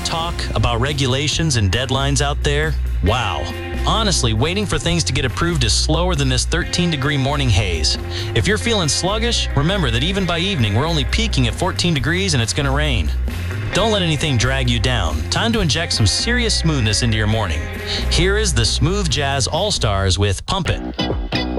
talk about regulations and deadlines out there? Wow. Honestly, waiting for things to get approved is slower than this 13-degree morning haze. If you're feeling sluggish, remember that even by evening, we're only peaking at 14 degrees and it's going to rain. Don't let anything drag you down. Time to inject some serious smoothness into your morning. Here is the Smooth Jazz All-Stars with Pump It.